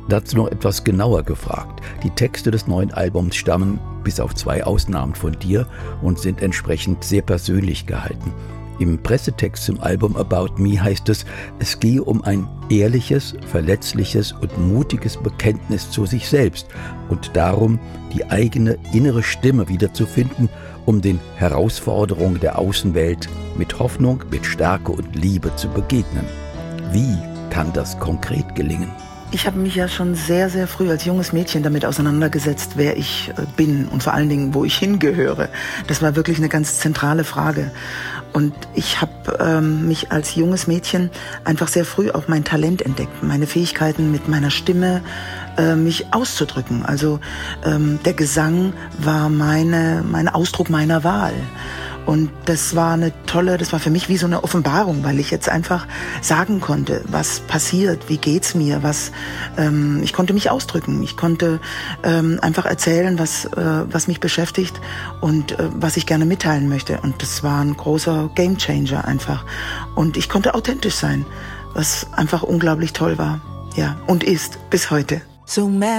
Dazu noch etwas genauer gefragt. Die Texte des neuen Albums stammen, bis auf 2 Ausnahmen, von dir und sind entsprechend sehr persönlich gehalten. Im Pressetext zum Album About Me heißt es, es gehe um ein ehrliches, verletzliches und mutiges Bekenntnis zu sich selbst und darum, die eigene innere Stimme wiederzufinden, um den Herausforderungen der Außenwelt mit Hoffnung, mit Stärke und Liebe zu begegnen. Wie kann das konkret gelingen? Ich habe mich ja schon sehr, sehr früh als junges Mädchen damit auseinandergesetzt, wer ich bin und vor allen Dingen, wo ich hingehöre. Das war wirklich eine ganz zentrale Frage. Und ich habe mich als junges Mädchen einfach sehr früh auch mein Talent entdeckt, meine Fähigkeiten mit meiner Stimme, mich auszudrücken. Also der Gesang war mein Ausdruck meiner Wahl. Und das war für mich wie so eine Offenbarung, weil ich jetzt einfach sagen konnte, was passiert, wie geht's mir, ich konnte mich ausdrücken, ich konnte einfach erzählen, was mich beschäftigt und was ich gerne mitteilen möchte. Und das war ein großer Gamechanger einfach. Und ich konnte authentisch sein, was einfach unglaublich toll war, ja, und ist bis heute.